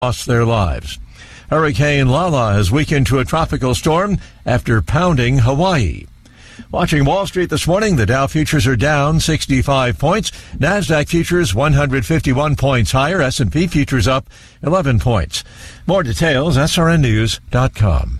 lost their lives. Hurricane Lala has weakened to a tropical storm after pounding Hawaii. Watching Wall Street this morning, the Dow futures are down 65 points. NASDAQ futures 151 points higher. S&P futures up 11 points. More details, srnnews.com.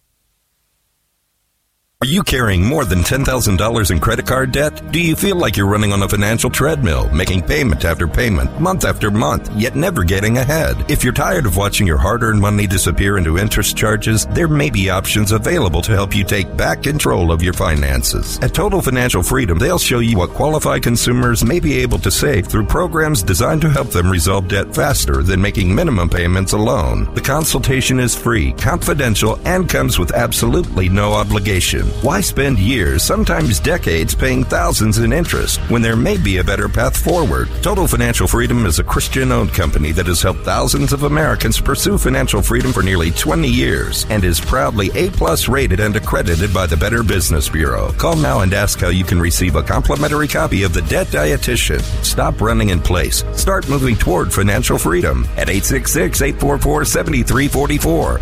Are you carrying more than $10,000 in credit card debt? Do you feel like you're running on a financial treadmill, making payment after payment, month after month, yet never getting ahead? If you're tired of watching your hard-earned money disappear into interest charges, there may be options available to help you take back control of your finances. At Total Financial Freedom, they'll show you what qualified consumers may be able to save through programs designed to help them resolve debt faster than making minimum payments alone. The consultation is free, confidential, and comes with absolutely no obligation. Why spend years, sometimes decades, paying thousands in interest when there may be a better path forward? Total Financial Freedom is a Christian-owned company that has helped thousands of Americans pursue financial freedom for nearly 20 years and is proudly A+ rated and accredited by the Better Business Bureau. Call now and ask how you can receive a complimentary copy of The Debt Dietitian. Stop running in place. Start moving toward financial freedom at 866-844-7344.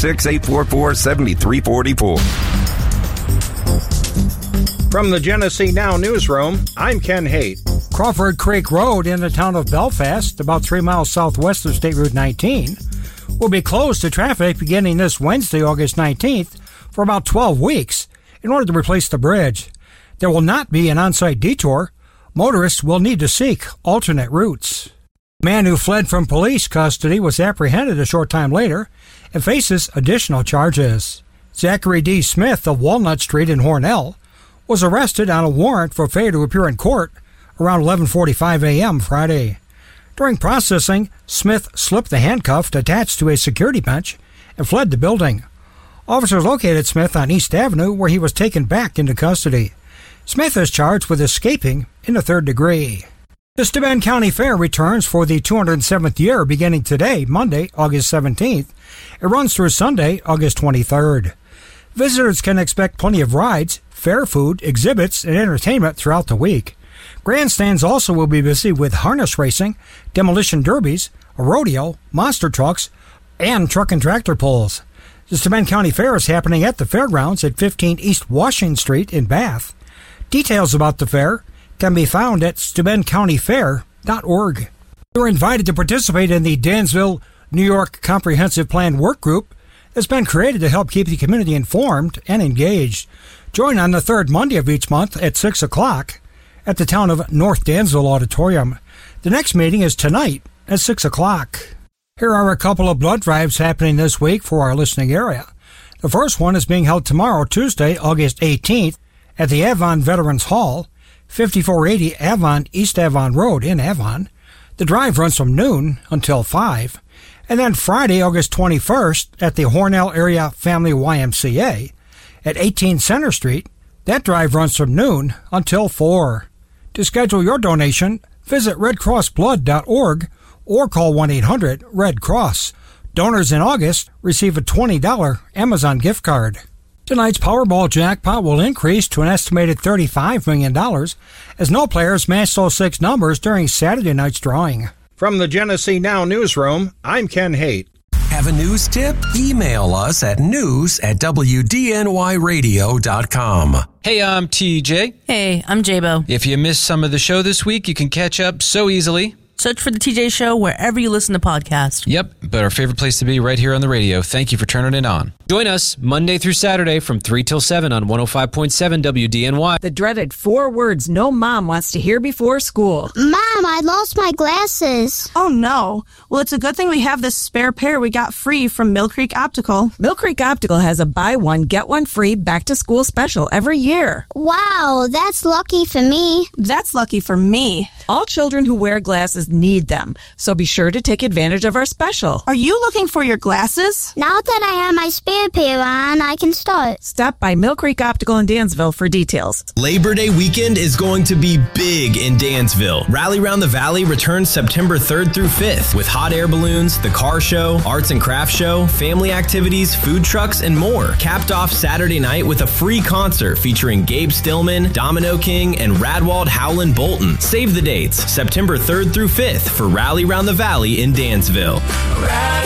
866-844-7344. From the Genesee Now newsroom, I'm Ken Haight. Crawford Creek Road in the town of Belfast, about 3 miles southwest of State Route 19, will be closed to traffic beginning this Wednesday, August 19th, for about 12 weeks in order to replace the bridge. There will not be an on-site detour. Motorists will need to seek alternate routes. A man who fled from police custody was apprehended a short time later and faces additional charges. Zachary D. Smith of Walnut Street in Hornell was arrested on a warrant for failure to appear in court around 11:45 a.m. Friday. During processing, Smith slipped the handcuff attached to a security bench and fled the building. Officers located Smith on East Avenue, where he was taken back into custody. Smith is charged with escaping in the third degree. The Steuben County Fair returns for the 207th year beginning today, Monday, August 17th. It runs through Sunday, August 23rd. Visitors can expect plenty of rides, fair food, exhibits, and entertainment throughout the week. Grandstands also will be busy with harness racing, demolition derbies, a rodeo, monster trucks, and truck and tractor pulls. The Steuben County Fair is happening at the fairgrounds at 15 East Washington Street in Bath. Details about the fair can be found at SteubenCountyFair.org. You're invited to participate in the Dansville, New York Comprehensive Plan Work Group that's been created to help keep the community informed and engaged. Join on the third Monday of each month at 6 o'clock at the town of North Dansville Auditorium. The next meeting is tonight at 6 o'clock. Here are a couple of blood drives happening this week for our listening area. The first one is being held tomorrow, Tuesday, August 18th, at the Avon Veterans Hall, 5480 Avon East Avon Road in Avon. The drive runs from noon until 5. And then Friday, August 21st, at the Hornell Area Family YMCA at 18 Center Street. That drive runs from noon until 4. To schedule your donation, visit redcrossblood.org or call 1-800-RED-CROSS. Donors in August receive a $20 Amazon gift card. Tonight's Powerball jackpot will increase to an estimated $35 million as no players match those 6 numbers during Saturday night's drawing. From the Genesee Now newsroom, I'm Ken Haight. Have a news tip? Email us at news@wdnyradio.com. Hey, I'm TJ. Hey, I'm J-Bo. If you missed some of the show this week, you can catch up so easily. Search for The TJ Show wherever you listen to podcasts. Yep, but our favorite place to be right here on the radio. Thank you for turning it on. Join us Monday through Saturday from 3 till 7 on 105.7 WDNY. The dreaded 4 words no mom wants to hear before school. Mom, I lost my glasses. Oh, no. Well, it's a good thing we have this spare pair we got free from Mill Creek Optical. Mill Creek Optical has a buy one, get one free back-to-school special every year. Wow, that's lucky for me. That's lucky for me. All children who wear glasses need them, so be sure to take advantage of our special. Are you looking for your glasses? Now that I have my spare spare pair on, I can start. Stop by Mill Creek Optical in Dansville for details. Labor Day weekend is going to be big in Dansville. Rally Round the Valley returns September 3rd through 5th with hot air balloons, the car show, arts and crafts show, family activities, food trucks, and more. Capped off Saturday night with a free concert featuring Gabe Stillman, Domino King, and Radwald Howland Bolton. Save the dates, September 3rd through 5th for Rally Round the Valley in Dansville.